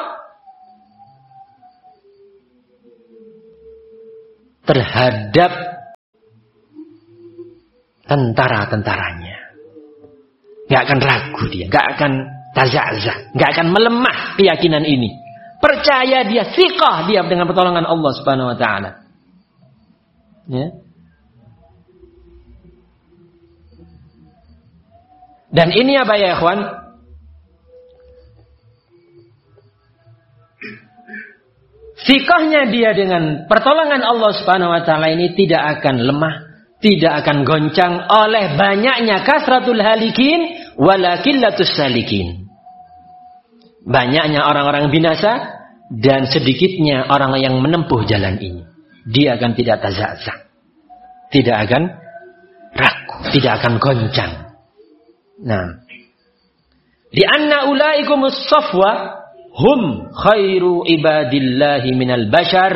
terhadap tentara-tentaranya. Gak akan ragu dia, gak akan taza'za, gak akan melemah keyakinan ini. Percaya dia, thiqah dia dengan pertolongan Allah Subhanahu wa taala. Ya. Dan ini apa ya, ikhwan? Thiqahnya dia dengan pertolongan Allah Subhanahu wa taala ini tidak akan lemah, tidak akan goncang oleh banyaknya kasratul halikin wala qillatus salikin. Banyaknya orang-orang binasa dan sedikitnya orang yang menempuh jalan ini. Dia akan tidak taza'za, tidak akan ragu, tidak akan goncang. Nah, di anna ulaikumus safwa hum khairu ibadillahi minal bashar.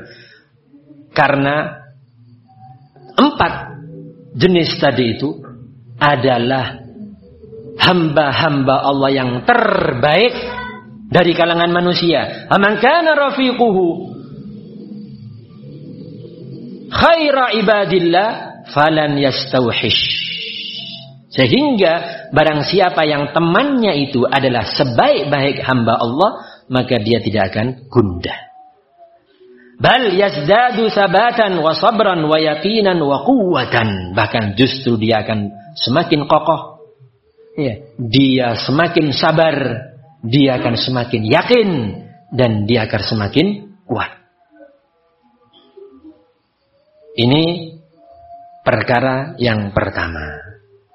Karena empat jenis tadi itu adalah hamba-hamba Allah yang terbaik dari kalangan manusia. Aman kana rafiquhu khaira ibadillah falan yastauhish. Sehingga barang siapa yang temannya itu adalah sebaik-baik hamba Allah, maka dia tidak akan gundah. Bal yazdadu sabatan wa sabran wa yaqinan wa quwwatan. Bahkan justru dia akan semakin kokoh. Ya, dia semakin sabar, dia akan semakin yakin, dan dia akan semakin kuat. Ini perkara yang pertama.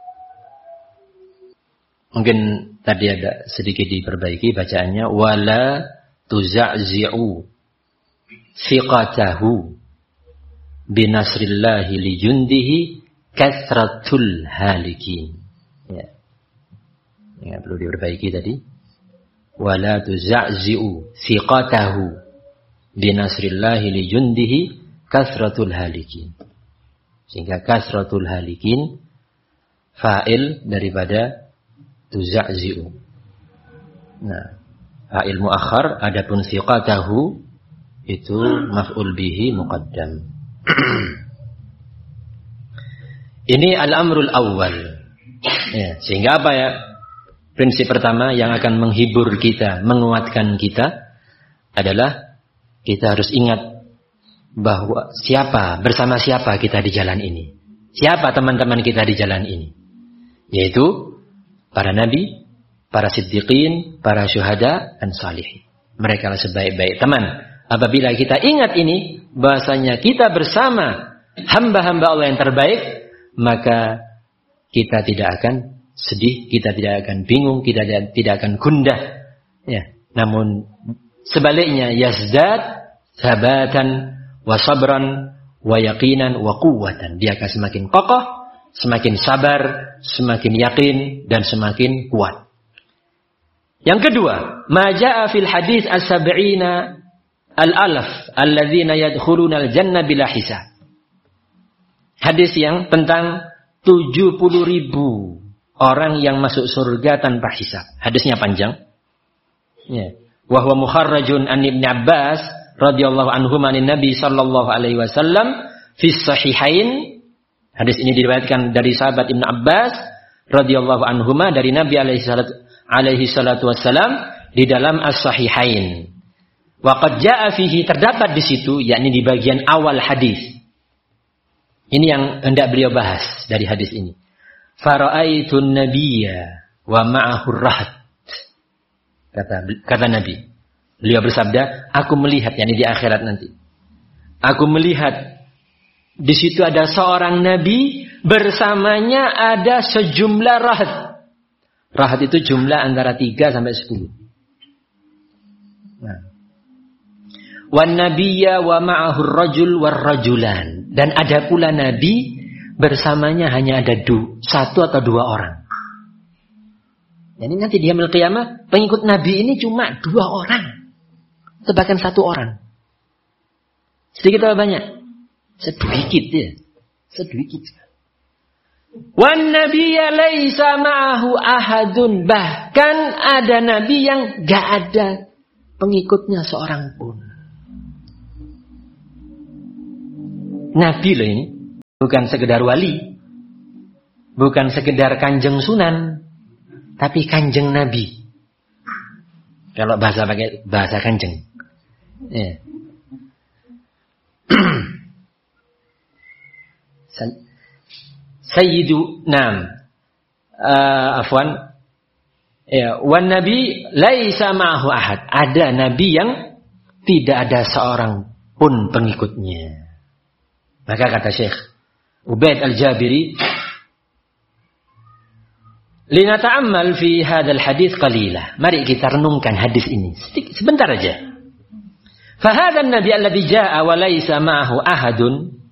Mungkin tadi ada sedikit diperbaiki bacaannya. Wala tuza'zi'u thiqatahu binasrillahi lijundihi kathratul halikin. Ya. Ya, perlu diperbaiki tadi. Wala tuza'zi'u thiqatahu binasrillahi lijundihi kathratul halikin. Sehingga kathratul halikin fa'il daripada tuza'zi'u. Nah, fa'il muakhar, adapun thiqatahu itu maf'ul bihi muqaddam. Ini al-amrul awal. Ya, sehingga apa ya? Prinsip pertama yang akan menghibur kita, menguatkan kita adalah kita harus ingat bahwa siapa, bersama siapa kita di jalan ini. Siapa teman-teman kita di jalan ini? Yaitu para nabi, para siddiqin, para syuhada, dan salihin. Mereka lah sebaik-baik teman. Apabila kita ingat ini, bahasanya kita bersama hamba-hamba Allah yang terbaik, maka kita tidak akan sedih, kita tidak akan bingung, kita tidak akan gundah. Ya. Namun sebaliknya, yazdad sabatan wa sabran wa yaqinan wa quwwatan. Dia akan semakin kokoh, semakin sabar, semakin yakin, dan semakin kuat. Yang kedua, ma jaa fil hadis as-sab'ina al-alaf alladzina yadkhuluna al-jannah bila hisab. Hadis yang tentang tujuh puluh ribu orang yang masuk surga tanpa hisab. Hadisnya panjang. Ya. Wa huwa mukharrajun an Ibnu Abbas radhiyallahu anhu manin Nabi sallallahu alaihi wasallam fi sahihain. Hadis ini diriwayatkan dari sahabat Ibnu Abbas radhiyallahu anhuma dari Nabi alaihi salatu, alaihi salatu wassalam di dalam as-sahihain. Wa qad jaa fihi, terdapat di situ, yakni di bagian awal hadis. Ini yang hendak beliau bahas dari hadis ini. Fara'aitun nabiyya wa ma'ahu rahat. Kata kata Nabi. Beliau bersabda, aku melihat, yakni di akhirat nanti. Aku melihat di situ ada seorang nabi, bersamanya ada sejumlah rahat. Rahat itu jumlah antara tiga sampai sepuluh. Nah. Wan nabiyya wa ma'ahu rajul war rajulan. Dan ada pula nabi, bersamanya hanya ada du, satu atau dua orang. Jadi nanti di yaumil qiyamah pengikut nabi ini cuma dua orang. Atau bahkan satu orang. Sedikit atau banyak? Sedikit ya. Sedikit. Wan nabiyya laisa ma'ahu ahadun. Bahkan ada nabi yang gak ada pengikutnya seorang pun. Nabi loh ini. Bukan sekedar wali. bukan sekedar kanjeng Sunan, tapi kanjeng Nabi. Kalau bahasa pakai bahasa kanjeng. Ya. Sayyidu Nam. Uh, afwan. Ya, wan nabi laisa ma'ahu ahad. Ada nabi yang tidak ada seorang pun pengikutnya. Maka kata Syekh Ubaid Al-Jabiri, linata'ammal fi hadzal hadits qalilah. Mari kita renungkan hadis ini sebentar aja. Fa hadzal nabi alladhi jaa'a wa laisa ma'ahu ahadun